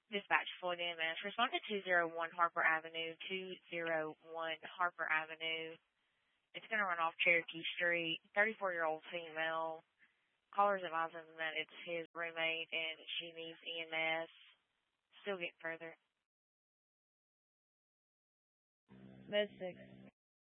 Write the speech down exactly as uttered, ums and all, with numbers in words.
Dispatch Floyd E M S. Respond to two oh one Harper Avenue, two oh one Harper Avenue. It's going to run off Cherokee Street. thirty-four-year-old female. Caller's advising that it's his roommate and she needs E M S. Still getting further. Med six.